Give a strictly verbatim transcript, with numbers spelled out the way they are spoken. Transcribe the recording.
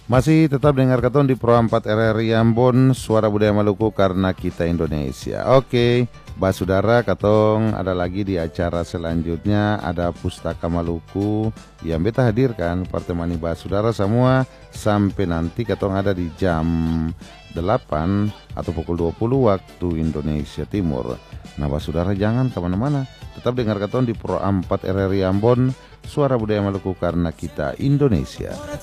Masih tetap dengar katon di Pro empat R R I Ambon, Suara Budaya Maluku karena kita Indonesia. Oke, Basudara katong ada lagi di acara selanjutnya, ada Pustaka Maluku yang beta hadirkan pertemani Basudara semua sampai nanti katong ada di jam delapan atau pukul dua puluh waktu Indonesia Timur. Nah, Basudara jangan kemana-mana, tetap dengar katon di Pro empat R R I Ambon, Suara Budaya Maluku karena kita Indonesia.